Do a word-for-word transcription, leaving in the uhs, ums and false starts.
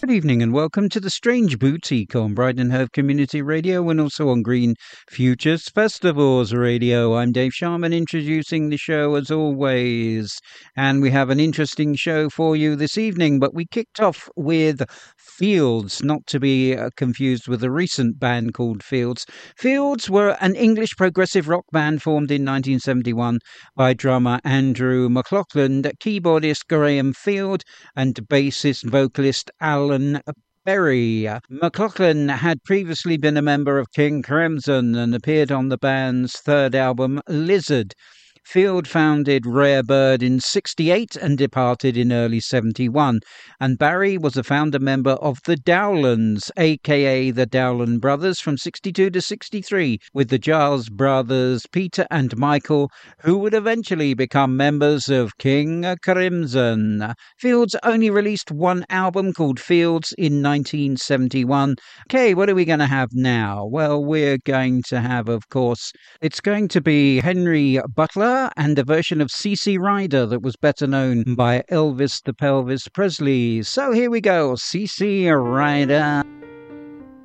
Good evening and welcome to the Strange Boutique on Brighton Hove Community Radio and also on Green Futures Festivals Radio. I'm Dave Sharman introducing the show as always. And we have an interesting show for you this evening, but we kicked off with Fields, not to be uh, confused with a recent band called Fields. Fields were an English progressive rock band formed in nineteen seventy-one by drummer Andrew McLaughlin, keyboardist Graham Field, and bassist vocalist Alan Berry. McLaughlin had previously been a member of King Crimson and appeared on the band's third album, Lizard. Field founded Rare Bird in sixty-eight and departed in early seventy-one, and Barry was a founder member of the Dowlands, aka the Dowland Brothers, from sixty-two to sixty-three, with the Giles brothers Peter and Michael, who would eventually become members of King Crimson. Fields only released one album called Fields in nineteen seventy-one. Okay, what are we going to have now? Well, we're going to have, of course, it's going to be Henry Butler and a version of C C Rider that was better known by Elvis the Pelvis Presley. So here we go, C C Rider.